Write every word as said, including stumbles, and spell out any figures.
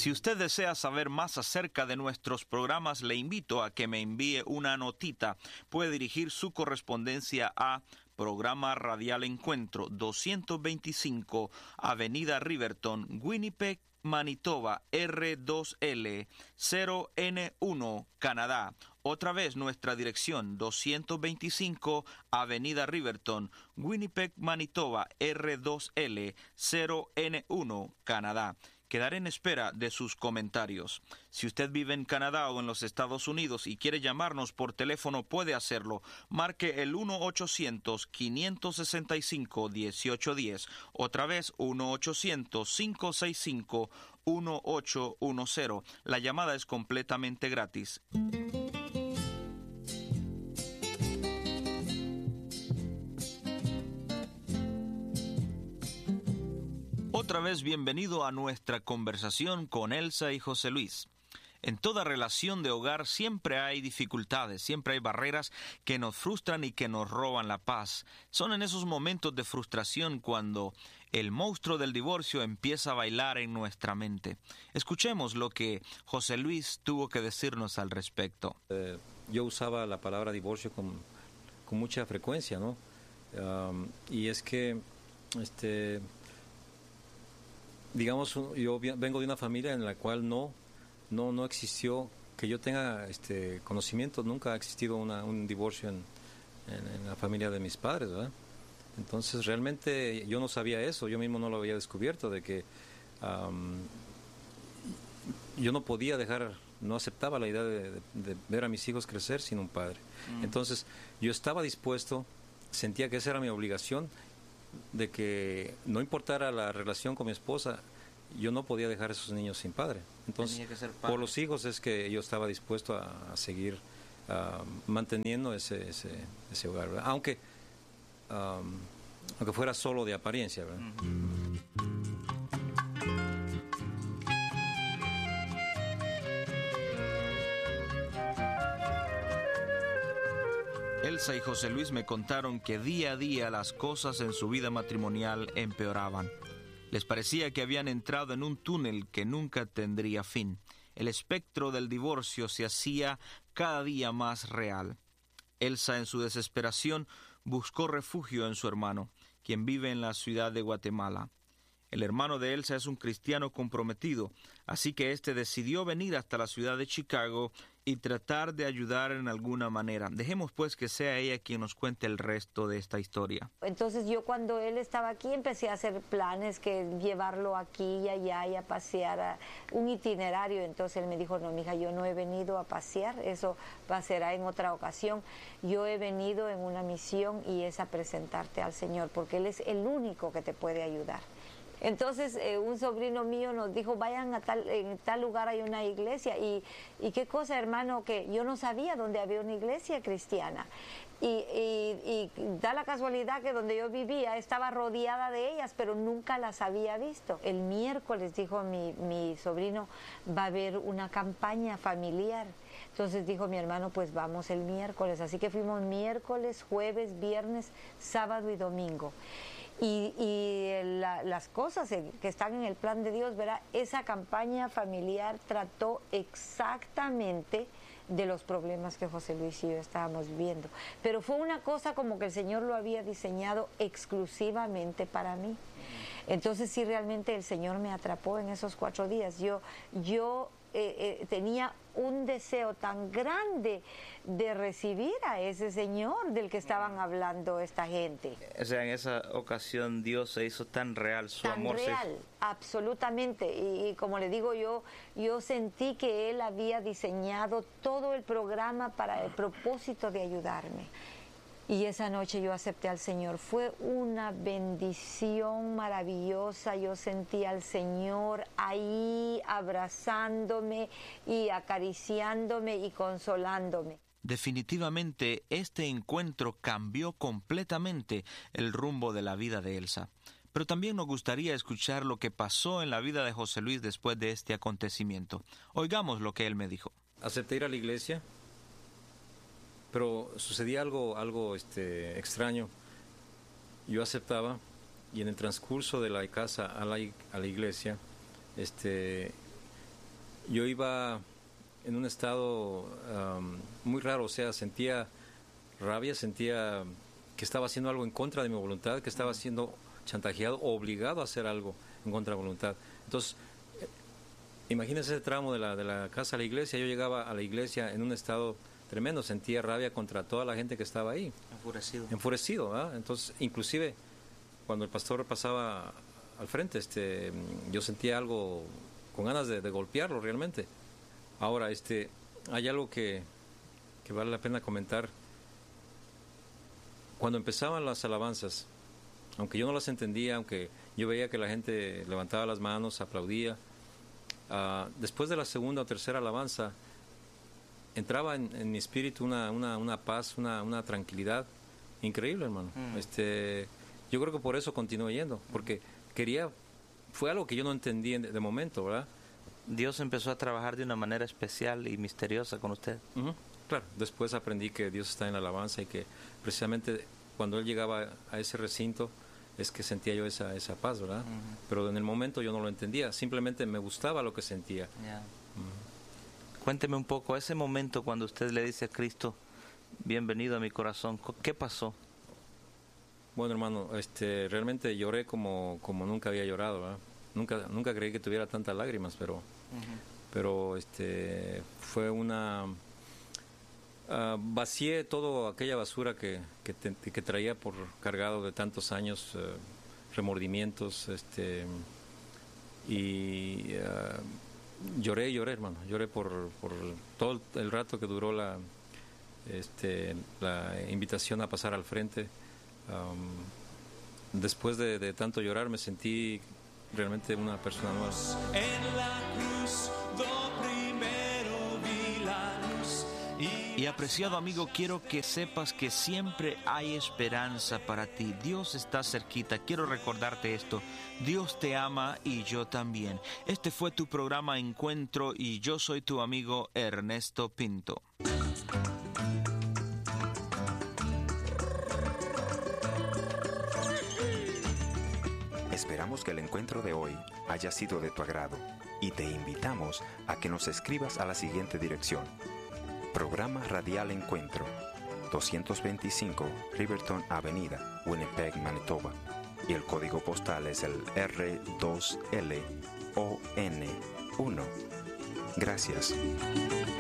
Si usted desea saber más acerca de nuestros programas, le invito a que me envíe una notita. Puede dirigir su correspondencia a Programa Radial Encuentro, doscientos veinticinco Avenida Riverton, Winnipeg, Manitoba, R dos L cero N uno, Canadá. Otra vez nuestra dirección, doscientos veinticinco Avenida Riverton, Winnipeg, Manitoba, R dos L cero N uno, Canadá. Quedaré en espera de sus comentarios. Si usted vive en Canadá o en los Estados Unidos y quiere llamarnos por teléfono, puede hacerlo. Marque el uno ochocientos, cinco seis cinco, uno ocho uno cero. Otra vez, uno ochocientos, cinco seis cinco, uno ocho uno cero. La llamada es completamente gratis. Otra vez bienvenido a nuestra conversación con Elsa y José Luis. En toda relación de hogar siempre hay dificultades, siempre hay barreras que nos frustran y que nos roban la paz. Son en esos momentos de frustración cuando el monstruo del divorcio empieza a bailar en nuestra mente. Escuchemos lo que José Luis tuvo que decirnos al respecto. Eh, yo usaba la palabra divorcio con, con mucha frecuencia, ¿no? Um, y es que, este... digamos, yo vengo de una familia en la cual no, no, no existió, que yo tenga este conocimiento, nunca ha existido una, un divorcio en, en, en la familia de mis padres, ¿verdad? Entonces realmente yo no sabía eso, yo mismo no lo había descubierto, de que um, yo no podía dejar, no aceptaba la idea de, de, de ver a mis hijos crecer sin un padre. Mm. Entonces yo estaba dispuesto, sentía que esa era mi obligación, de que no importara la relación con mi esposa, yo no podía dejar a esos niños sin padre. Entonces, por los hijos es que yo estaba dispuesto a, a seguir uh, manteniendo ese, ese, ese hogar, ¿verdad? Aunque, um, aunque fuera solo de apariencia, ¿verdad? Uh-huh. Elsa y José Luis me contaron que día a día las cosas en su vida matrimonial empeoraban. Les parecía que habían entrado en un túnel que nunca tendría fin. El espectro del divorcio se hacía cada día más real. Elsa, en su desesperación, buscó refugio en su hermano, quien vive en la ciudad de Guatemala. El hermano de Elsa es un cristiano comprometido, así que éste decidió venir hasta la ciudad de Chicago y tratar de ayudar en alguna manera. Dejemos pues que sea ella quien nos cuente el resto de esta historia. Entonces yo cuando él estaba aquí empecé a hacer planes, que llevarlo aquí y allá y a pasear, a un itinerario. Entonces él me dijo, no, mija, yo no he venido a pasear, eso pasará en otra ocasión. Yo he venido en una misión y es a presentarte al Señor, porque Él es el único que te puede ayudar. Entonces eh, un sobrino mío nos dijo, vayan a tal, en tal lugar hay una iglesia. Y, y qué cosa, hermano, que yo no sabía dónde había una iglesia cristiana. Y, y, y da la casualidad que donde yo vivía estaba rodeada de ellas, pero nunca las había visto. El miércoles, dijo mi, mi sobrino, va a haber una campaña familiar. Entonces dijo mi hermano, pues vamos el miércoles. Así que fuimos miércoles, jueves, viernes, sábado y domingo. Y, y la, las cosas que están en el plan de Dios, ¿verdad? Esa campaña familiar trató exactamente de los problemas que José Luis y yo estábamos viviendo. Pero fue una cosa como que el Señor lo había diseñado exclusivamente para mí. Entonces sí, realmente el Señor me atrapó en esos cuatro días. Yo, yo eh, eh, tenía un deseo tan grande de recibir a ese Señor del que estaban hablando esta gente. O sea, en esa ocasión Dios se hizo tan real, su tan amor real, se... absolutamente. Y, y como le digo yo, yo sentí que Él había diseñado todo el programa para el propósito de ayudarme. Y esa noche yo acepté al Señor. Fue una bendición maravillosa. Yo sentí al Señor ahí abrazándome y acariciándome y consolándome. Definitivamente este encuentro cambió completamente el rumbo de la vida de Elsa. Pero también nos gustaría escuchar lo que pasó en la vida de José Luis después de este acontecimiento. Oigamos lo que él me dijo. Acepté ir a la iglesia, pero sucedía algo, algo este, extraño. Yo aceptaba y en el transcurso de la casa a la, a la iglesia, este, yo iba en un estado um, muy raro, o sea, sentía rabia, sentía que estaba haciendo algo en contra de mi voluntad, que estaba siendo chantajeado o obligado a hacer algo en contra de mi voluntad. Entonces, eh, imagínense ese tramo de la, de la casa a la iglesia. Yo llegaba a la iglesia en un estado tremendo, sentía rabia contra toda la gente que estaba ahí. Enfurecido. Enfurecido, ¿verdad? Entonces, inclusive, cuando el pastor pasaba al frente, este, yo sentía algo con ganas de, de golpearlo realmente. Ahora, este, hay algo que, que vale la pena comentar. Cuando empezaban las alabanzas, aunque yo no las entendía, aunque yo veía que la gente levantaba las manos, aplaudía, uh, después de la segunda o tercera alabanza, entraba en, en mi espíritu una, una, una paz, una, una tranquilidad increíble, hermano. Mm. Este, yo creo que por eso continué yendo, porque quería, fue algo que yo no entendí de, de momento, ¿verdad? Dios empezó a trabajar de una manera especial y misteriosa con usted. Uh-huh. Claro, después aprendí que Dios está en la alabanza y que precisamente cuando Él llegaba a ese recinto es que sentía yo esa, esa paz, ¿verdad? Uh-huh. Pero en el momento yo no lo entendía, simplemente me gustaba lo que sentía. Yeah. Uh-huh. Cuénteme un poco, ese momento cuando usted le dice a Cristo, bienvenido a mi corazón, ¿qué pasó? Bueno, hermano, este, realmente lloré como, como nunca había llorado, ¿verdad? Nunca, nunca creí que tuviera tantas lágrimas, pero, uh-huh. pero este, fue una... Uh, vacié toda aquella basura que, que, te, que traía por cargado de tantos años, uh, remordimientos, este, y uh, lloré, lloré, hermano, lloré por, por todo el rato que duró la, este, la invitación a pasar al frente. Um, después de, de tanto llorar me sentí realmente una persona nueva. En la cruz do primero vi la luz. Y apreciado amigo, quiero que sepas que siempre hay esperanza para ti. Dios está cerquita. Quiero recordarte esto. Dios te ama y yo también. Este fue tu programa Encuentro y yo soy tu amigo Ernesto Pinto. Esperamos que el encuentro de hoy haya sido de tu agrado y te invitamos a que nos escribas a la siguiente dirección. Programa Radial Encuentro, doscientos veinticinco Riverton Avenida, Winnipeg, Manitoba. Y el código postal es el R dos L O N uno. Gracias.